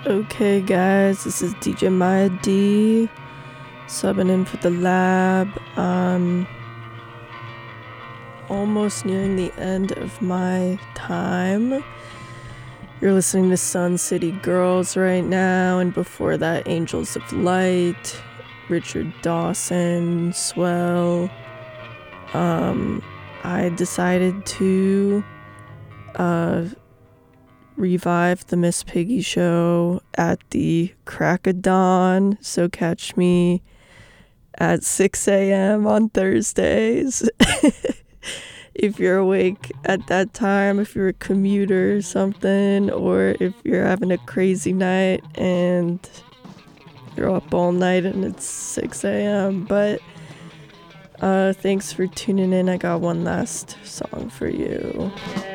Okay, guys, this is DJ Maya D, subbing in for the lab. Almost nearing the end of my time. You're listening to Sun City Girls right now, and before that, Angels of Light, Richard Dawson, Swell. I decided to revive the Miss Piggy show at the crack of dawn, so catch me at 6 a.m. on Thursdays. If you're awake at that time, if you're a commuter or something, or if you're having a crazy night and you're up all night and it's 6 a.m. But thanks for tuning in. I got one last song for you.